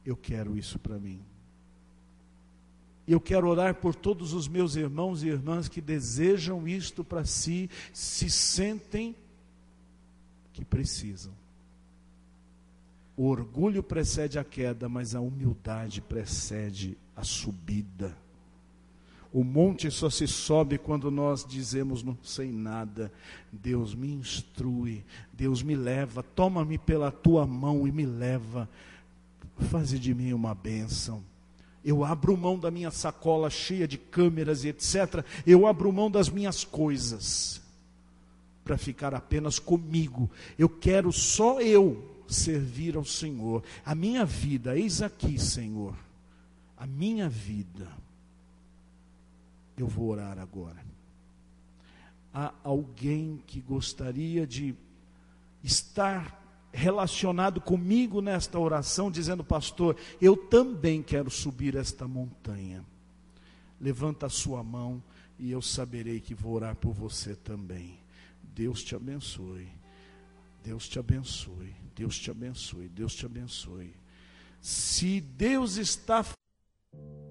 eu quero isso para mim. Eu quero orar por todos os meus irmãos e irmãs que desejam isto para si, se sentem que precisam. O orgulho precede a queda, mas a humildade precede a subida. O monte só se sobe quando nós dizemos: não sei nada. Deus me instrui, Deus me leva, toma-me pela tua mão e me leva. Faze de mim uma bênção. Eu abro mão da minha sacola cheia de câmeras e etc. Eu abro mão das minhas coisas para ficar apenas comigo. Eu quero só eu servir ao Senhor. A minha vida, eis aqui, Senhor. A minha vida. Eu vou orar agora. Há alguém que gostaria de estar relacionado comigo nesta oração, dizendo: pastor, eu também quero subir esta montanha. Levanta a sua mão e eu saberei que vou orar por você também. Deus te abençoe. Deus te abençoe. Deus te abençoe. Deus te abençoe. Se Deus está